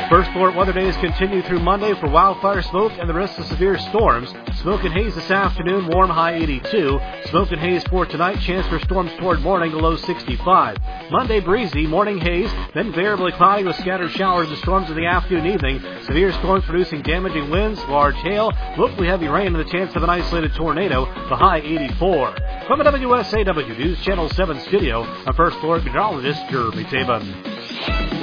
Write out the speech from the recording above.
First Alert weather days continue through Monday for wildfire smoke and the risk of severe storms. Smoke and haze this afternoon, warm high 82. Smoke and haze for tonight, chance for storms toward morning, a low 65. Monday breezy, morning haze, then variably cloudy with scattered showers and storms in the afternoon and evening. Severe storms producing damaging winds, large hail, locally heavy rain, and the chance of an isolated tornado, the high 84. From the WSAW News Channel 7 studio, I'm First Alert meteorologist Jeremy Taban.